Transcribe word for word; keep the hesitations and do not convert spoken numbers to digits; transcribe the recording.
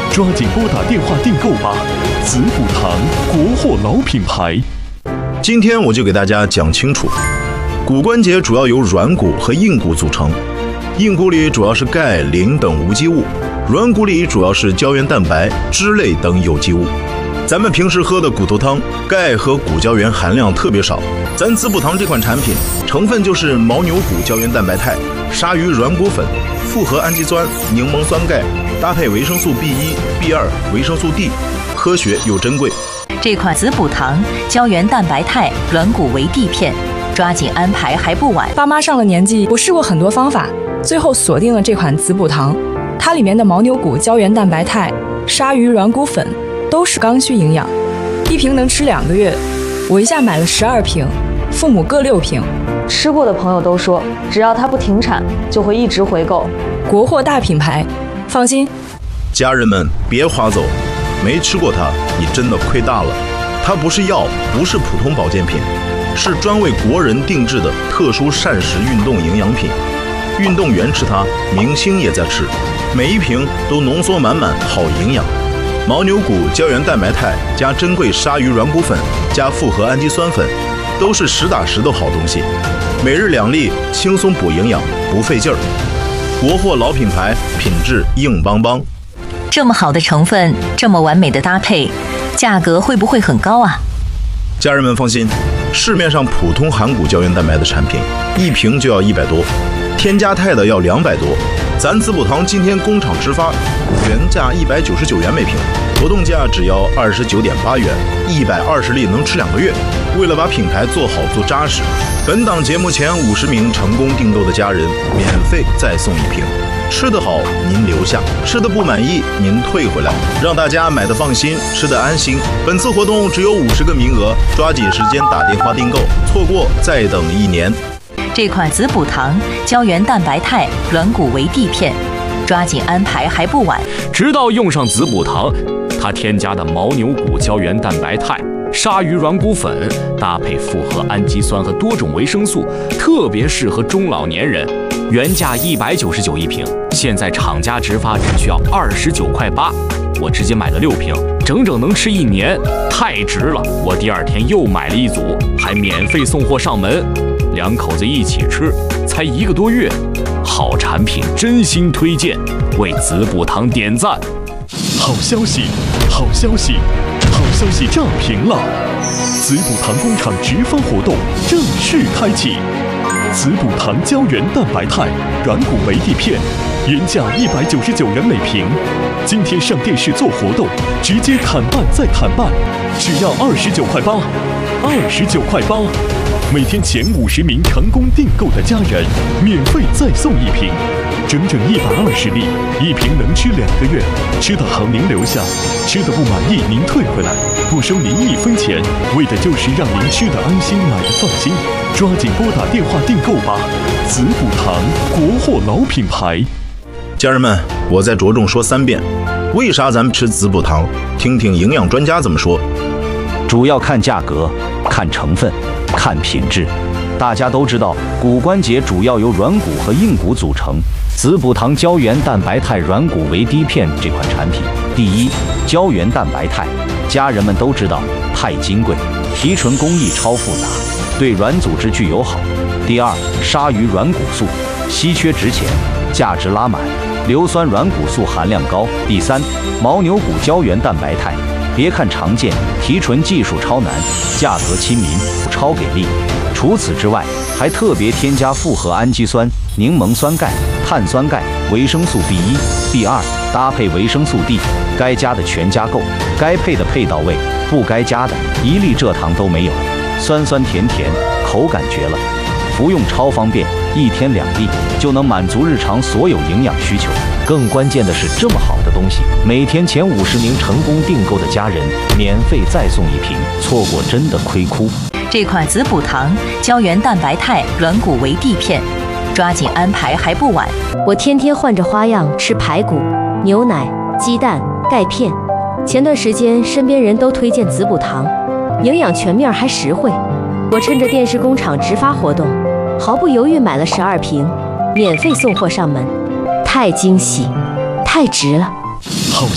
抓紧拨打电话订购吧！子补堂，国货老品牌。 今天我就给大家讲清楚，骨关节主要由软骨和硬骨组成，硬骨里主要是钙、磷等无机物，软骨里主要是胶原蛋白、脂类等有机物。咱们平时喝的骨头汤，钙和骨胶原含量特别少。咱子补堂这款产品成分就是牦牛骨胶原蛋白肽、鲨鱼软骨粉、复合氨基酸、柠檬酸钙，搭配维生素 B 一、B 二、维生素 D， 科学又珍贵。 这款子补堂胶原蛋白肽软骨维 D 片，抓紧安排还不晚。 爸妈上了年纪，我试过很多方法，最后锁定了这款子补堂。它里面的牦牛骨胶原蛋白肽、鲨鱼软骨粉都是刚需营养，一瓶能吃两个月。我一下买了十二瓶，父母各六瓶。 吃过的朋友都说，只要它不停产，就会一直回购。 国货大品牌，放心。 家人们别划走，没吃过它，你真的亏大了。它不是药，不是普通保健品，是专为国人定制的特殊膳食运动营养品。运动员吃它，明星也在吃，每一瓶都浓缩满满好营养。牦牛骨胶原蛋白肽加珍贵鲨鱼软骨粉加复合氨基酸粉，都是实打实的好东西。每日两粒，轻松补营养，不费劲儿。国货老品牌，品质硬邦邦。 这么好的成分，这么完美的搭配，价格会不会很高啊？ 家人们放心，市面上普通含骨胶原蛋白的产品，一瓶就要一百多，添加肽的要两百多。咱子补堂今天工厂直发，原价一百九十九元每瓶，活动价只要二十九点八元，一百二十粒能吃两个月。为了把品牌做好做扎实，本档节目前五十名成功订购的家人免费再送一瓶。吃得好您留下，吃得不满意您退回来，让大家买得放心，吃得安心。本次活动只有五十个名额，抓紧时间打电话订购，错过再等一年。 这款子补堂胶原蛋白肽软骨维 D 片，抓紧安排还不晚。 直到用上子补堂，它添加的牦牛骨胶原蛋白肽、鲨鱼软骨粉，搭配复合氨基酸和多种维生素，特别适合中老年人。原价一百九十九一瓶，现在厂家直发只需要二十九块八，我直接买了六瓶，整整能吃一年，太值了！我第二天又买了一组，还免费送货上门，两口子一起吃，才一个多月，好产品真心推荐，为子补堂点赞。 好消息，好消息，好消息炸屏了！子补堂工厂直发活动正式开启。子补堂胶原蛋白肽软骨维 D 片，原价一百九十九元每瓶，今天上电视做活动，直接砍半再砍半，只要二十九块八，二十九块八。每天前五十名成功订购的家人，免费再送一瓶，整整一百二十粒，一瓶能吃两个月。吃得好您留下，吃得不满意您退回来，不收您一分钱，为的就是让您吃得安心，买得放心。抓紧拨打电话订购吧！子补堂，国货老品牌。 家人们，我再着重说三遍，为啥咱们吃子补堂？听听营养专家怎么说。 主要看价格，看成分，看品质。大家都知道，骨关节主要由软骨和硬骨组成。子补堂胶原蛋白肽软骨维 D 片这款产品，第一，胶原蛋白肽，家人们都知道，太金贵，提纯工艺超复杂，对软组织具有好。第二，鲨鱼软骨素，稀缺值钱，价值拉满，硫酸软骨素含量高。第三，牦牛骨胶原蛋白肽，别看常见，提纯技术超难，价格亲民，超给力。除此之外，还特别添加复合氨基酸、柠檬酸钙、碳酸钙、维生素 B 一、B 二，搭配维生素 D， 该加的全加够，该配的配到位，不该加的一粒蔗糖都没有，酸酸甜甜，口感绝了。服用超方便，一天两粒就能满足日常所有营养需求。更关键的是，这么好的东西，每天前五十名成功订购的家人免费再送一瓶，错过真的亏哭。 这款子补堂胶原蛋白肽软骨维 D 片，抓紧安排还不晚。 我天天换着花样吃排骨、牛奶、鸡蛋、钙片。前段时间身边人都推荐子补堂，营养全面还实惠。我趁着电视工厂直发活动，毫不犹豫买了十二瓶，免费送货上门，太惊喜，太值了。 好